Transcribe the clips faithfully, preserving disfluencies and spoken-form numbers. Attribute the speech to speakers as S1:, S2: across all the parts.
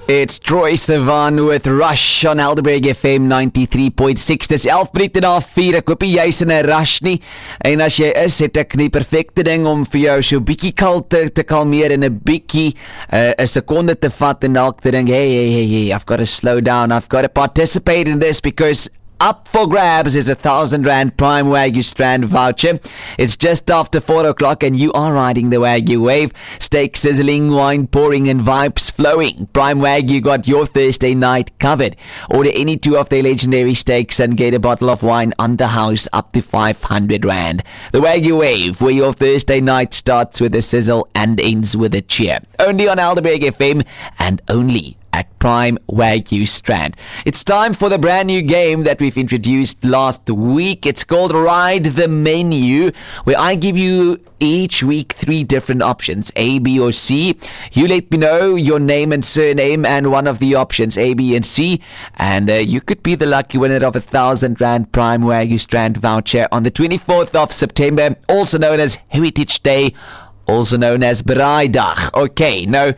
S1: It's Troy Sivan with Rush on Helderberg F M ninety-three point six. Dis elf minute na vier. Ek hoop jy is in 'n rush nie. En as jy is, het ek die perfekte ding om vir jou so 'n bietjie kal te, te kalmeer en 'n bietjie uh, 'n sekonde te vat en dalk te dink, hey, hey, hey, hey, I've got to slow down. I've got to participate in this because up for grabs is a thousand rand Prime Wagyu Strand voucher. It's just after four o'clock and you are riding the Wagyu wave. Steak sizzling, wine pouring and vibes flowing. Prime Wagyu got your Thursday night covered. Order any two of their legendary steaks and get a bottle of wine on the house up to five hundred rand. The Wagyu wave, where your Thursday night starts with a sizzle and ends with a cheer. Only on Helderberg F M and only at Prime Wagyu Strand. It's time for the brand new game that we've introduced last week. It's called Ride the Menu, where I give you each week three different options, A, B, or C. You let me know your name and surname and one of the options, A, B, and C, and uh, you could be the lucky winner of a thousand rand Prime Wagyu Strand voucher on the twenty-fourth of September, also known as Heritage Day, also known as Braaidag. Okay, nou,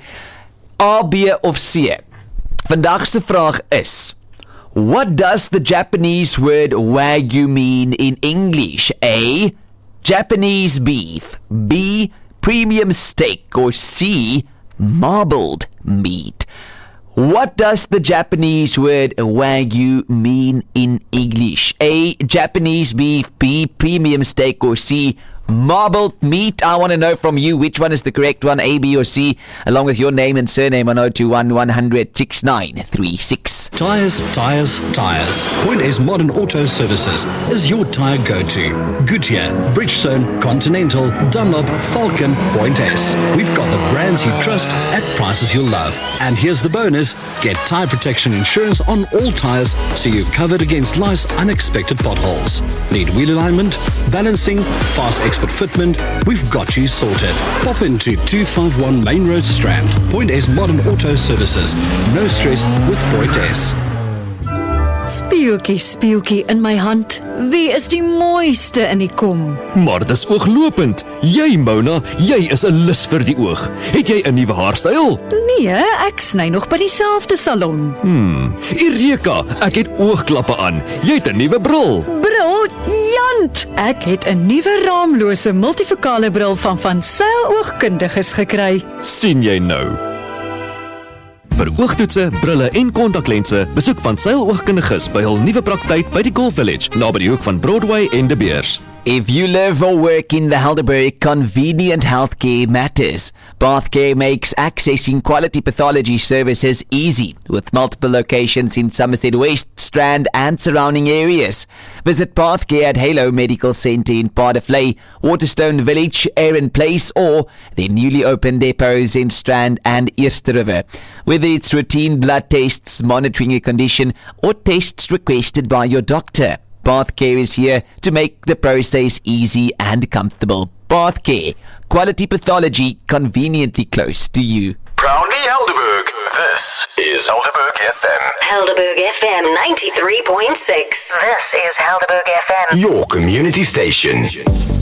S1: A, B of C. Vandag se vraag is, what does the Japanese word Wagyu mean in English? A, Japanese beef, B, premium steak, or C, marbled meat? What does the Japanese word Wagyu mean in English? A, Japanese beef, B, premium steak, or C, marbled meat? I want to know from you which one is the correct one, A, B, or C, along with your name and surname on zero two one one hundred six nine three six.
S2: Tyres, tyres, tyres. Point A's Modern Auto Services is your tyre go-to. Goodyear, Bridgestone, Continental, Dunlop, Falcon, Point A's. We've got the brands you trust at prices you'll love. And here's the bonus. Get tyre protection insurance on all tyres so you're covered against life's unexpected potholes. Need wheel alignment, balancing, fast expert fitment? We've got you sorted. Pop into two fifty-one Main Road Strand. Point A's Modern Auto Services. No stress with Point A's.
S3: Speeltjie, speeltjie in my hand. Wie is die mooiste in die kom?
S4: Maar dis ooglopend. Jy, Mona, jy is 'n lus vir die oog. Het jy 'n nuwe haarstyl?
S3: Nee, ek sny nog by dieselfde salon.
S4: Hmm, Ireka, ek het oogklappe aan. Jy het 'n nuwe bril.
S3: Briljant! Ek het 'n nuwe raamlose multifokale bril van Van Zyl Oogkundiges gekry.
S4: Sien jy nou? Vir oogtoetse, brille en kontaklense, besoek Van Zyl Oogkundiges by hul nuwe praktyk by die Golf Village, naby die hoek van Broadway en De Beers.
S1: If you live or work in the Helderberg, convenient healthcare matters. Bathcare makes accessing quality pathology services easy, with multiple locations in Somerset West, Strand and surrounding areas. Visit Bathcare at Halo Medical Centre in Paardevlei, Waterstone Village, Erin Place, or their newly opened depots in Strand and East River. Whether it's routine blood tests, monitoring a condition, or tests requested by your doctor, Bathcare is here to make the process easy and comfortable. Bathcare, quality pathology conveniently close to you.
S5: Proudly Helderberg, this is Helderberg F M.
S6: Helderberg F M ninety-three point six. This is Helderberg F M.
S5: Your community station.